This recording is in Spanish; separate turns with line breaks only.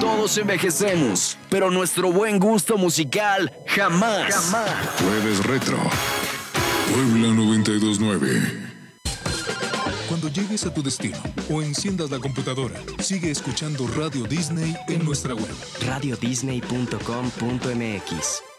Todos envejecemos, pero nuestro buen gusto musical jamás.
Jueves Retro. Puebla 929.
Cuando llegues a tu destino o enciendas la computadora, sigue escuchando Radio Disney en nuestra web.
radiodisney.com.mx